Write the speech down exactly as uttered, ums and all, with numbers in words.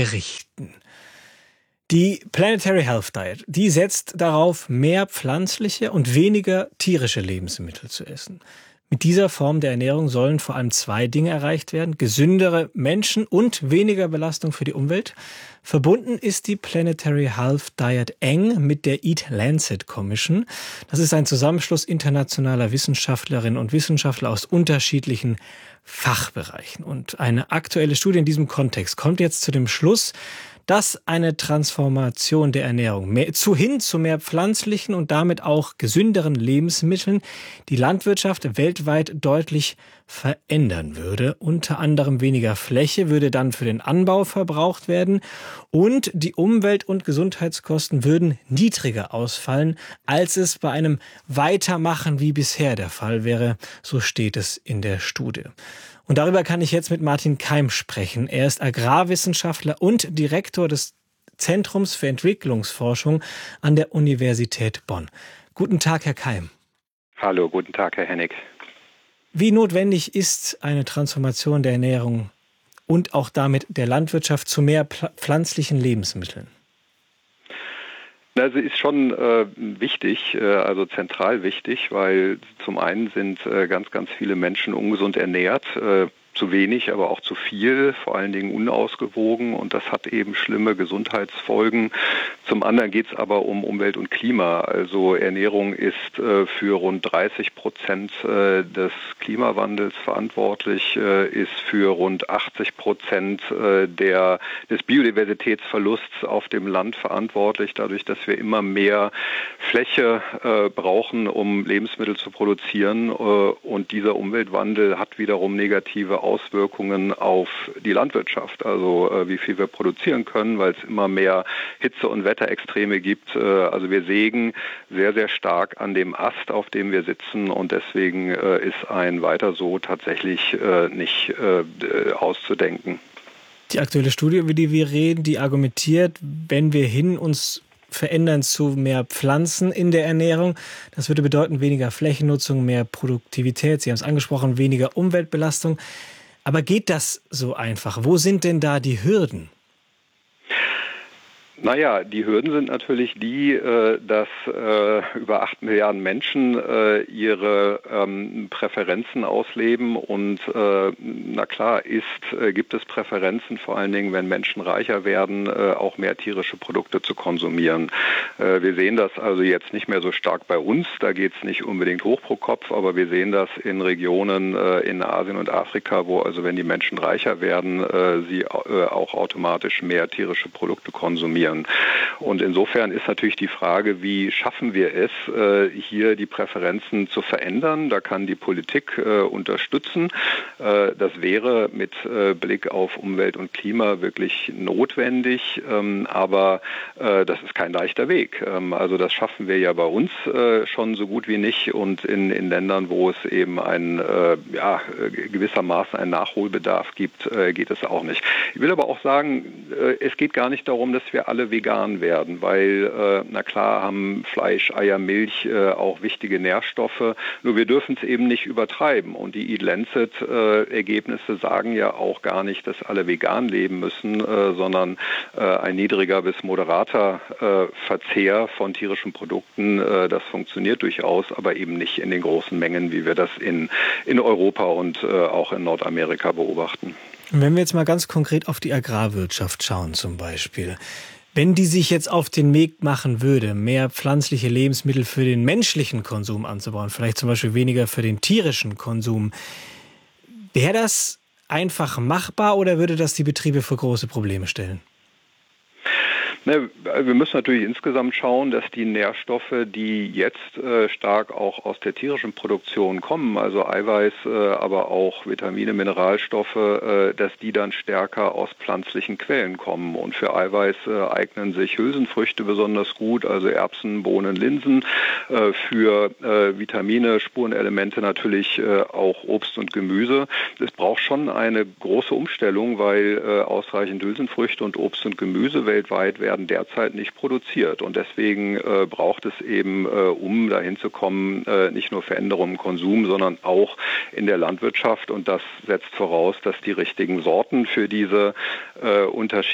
berichten. Die Planetary Health Diet, die setzt darauf, mehr pflanzliche und weniger tierische Lebensmittel zu essen. Mit dieser Form der Ernährung sollen vor allem zwei Dinge erreicht werden: gesündere Menschen und weniger Belastung für die Umwelt. Verbunden ist die Planetary Health Diet eng mit der Eat Lancet Commission. Das ist ein Zusammenschluss internationaler Wissenschaftlerinnen und Wissenschaftler aus unterschiedlichen Fachbereichen. Und eine aktuelle Studie in diesem Kontext kommt jetzt zu dem Schluss, dass eine Transformation der Ernährung mehr, zu hin zu mehr pflanzlichen und damit auch gesünderen Lebensmitteln die Landwirtschaft weltweit deutlich verändern würde. Unter anderem weniger Fläche würde dann für den Anbau verbraucht werden und die Umwelt- und Gesundheitskosten würden niedriger ausfallen, als es bei einem Weitermachen wie bisher der Fall wäre. So steht es in der Studie. Und darüber kann ich jetzt mit Martin Keim sprechen. Er ist Agrarwissenschaftler und Direktor des Zentrums für Entwicklungsforschung an der Universität Bonn. Guten Tag, Herr Keim. Hallo, guten Tag, Herr Hennig. Wie notwendig ist eine Transformation der Ernährung und auch damit der Landwirtschaft zu mehr pflanzlichen Lebensmitteln? Also ist schon äh, wichtig, äh, also zentral wichtig, weil zum einen sind äh, ganz, ganz viele Menschen ungesund ernährt, äh, zu wenig, aber auch zu viel, vor allen Dingen unausgewogen, und das hat eben schlimme Gesundheitsfolgen. Zum anderen geht es aber um Umwelt und Klima. Also Ernährung ist äh, für rund dreißig Prozent äh, des Klimawandels verantwortlich, äh, ist für rund achtzig Prozent äh, der, des Biodiversitätsverlusts auf dem Land verantwortlich, dadurch, dass wir immer mehr Fläche äh, brauchen, um Lebensmittel zu produzieren. Äh, und dieser Umweltwandel hat wiederum negative Auswirkungen auf die Landwirtschaft, also äh, wie viel wir produzieren können, weil es immer mehr Hitze- und Wetterextreme gibt. Äh, also wir sägen sehr, sehr stark an dem Ast, auf dem wir sitzen, und deswegen äh, ist ein Weiter so tatsächlich äh, nicht äh, auszudenken. Die aktuelle Studie, über die wir reden, die argumentiert, wenn wir hin uns verändern zu mehr Pflanzen in der Ernährung. Das würde bedeuten weniger Flächennutzung, mehr Produktivität, Sie haben es angesprochen, weniger Umweltbelastung. Aber geht das so einfach? Wo sind denn da die Hürden? Naja, die Hürden sind natürlich die, dass über acht Milliarden Menschen ihre Präferenzen ausleben, und na klar ist, gibt es Präferenzen, vor allen Dingen, wenn Menschen reicher werden, auch mehr tierische Produkte zu konsumieren. Wir sehen das also jetzt nicht mehr so stark bei uns, da geht es nicht unbedingt hoch pro Kopf, aber wir sehen das in Regionen in Asien und Afrika, wo also, wenn die Menschen reicher werden, sie auch automatisch mehr tierische Produkte konsumieren. Und insofern ist natürlich die Frage, wie schaffen wir es, hier die Präferenzen zu verändern? Da kann die Politik unterstützen. Das wäre mit Blick auf Umwelt und Klima wirklich notwendig, aber das ist kein leichter Weg. Also das schaffen wir ja bei uns schon so gut wie nicht, und in, in Ländern, wo es eben ein, ja, gewissermaßen einen Nachholbedarf gibt, geht es auch nicht. Ich will aber auch sagen, es geht gar nicht darum, dass wir alle vegan werden, weil, äh, na klar, haben Fleisch, Eier, Milch äh, auch wichtige Nährstoffe, nur wir dürfen es eben nicht übertreiben, und die Eat Lancet äh, Ergebnisse sagen ja auch gar nicht, dass alle vegan leben müssen, äh, sondern äh, ein niedriger bis moderater äh, Verzehr von tierischen Produkten, äh, das funktioniert durchaus, aber eben nicht in den großen Mengen, wie wir das in, in Europa und äh, auch in Nordamerika beobachten. Wenn wir jetzt mal ganz konkret auf die Agrarwirtschaft schauen zum Beispiel. Wenn die sich jetzt auf den Weg machen würde, mehr pflanzliche Lebensmittel für den menschlichen Konsum anzubauen, vielleicht zum Beispiel weniger für den tierischen Konsum, wäre das einfach machbar oder würde das die Betriebe vor große Probleme stellen? Ne, wir müssen natürlich insgesamt schauen, dass die Nährstoffe, die jetzt äh, stark auch aus der tierischen Produktion kommen, also Eiweiß, äh, aber auch Vitamine, Mineralstoffe, äh, dass die dann stärker aus pflanzlichen Quellen kommen. Und für Eiweiß äh, eignen sich Hülsenfrüchte besonders gut, also Erbsen, Bohnen, Linsen. Äh, für äh, Vitamine, Spurenelemente natürlich äh, auch Obst und Gemüse. Es braucht schon eine große Umstellung, weil äh, ausreichend Hülsenfrüchte und Obst und Gemüse weltweit werden derzeit nicht produziert, und deswegen äh, braucht es eben, äh, um dahin zu kommen, äh, nicht nur Veränderungen im Konsum, sondern auch in der Landwirtschaft, und das setzt voraus, dass die richtigen Sorten für diese äh, unterschiedlichen